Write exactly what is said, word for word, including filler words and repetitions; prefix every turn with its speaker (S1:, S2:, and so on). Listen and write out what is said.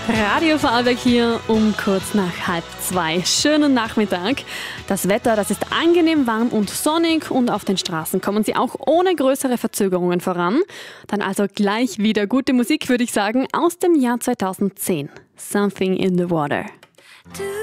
S1: Radio Vorarlberg hier um kurz nach halb zwei. Schönen Nachmittag. Das Wetter, das ist angenehm warm und sonnig und auf den Straßen kommen Sie auch ohne größere Verzögerungen voran. Dann also gleich wieder gute Musik, würde ich sagen, aus dem Jahr zweitausendzehn. Something in the Water.